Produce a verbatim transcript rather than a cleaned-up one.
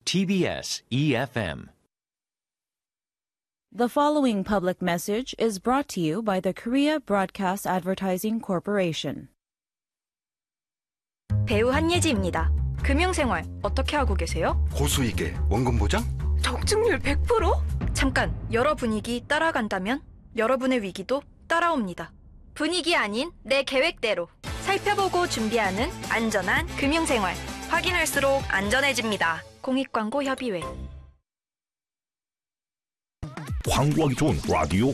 티비에스 이에프엠. The following public message is brought to you by the Korea Broadcast Advertising Corporation. 배우 한예지입니다. 금융생활 어떻게 하고 계세요? 고수익에 원금 보장? 적중률 백 퍼센트? 잠깐, 여러 분위기 따라간다면 여러분의 위기도 따라옵니다. 분위기 아닌 내 계획대로 살펴보고 준비하는 안전한 금융생활. 확인할수록 안전해집니다. 공익광고협의회. 광고하기 좋은 라디오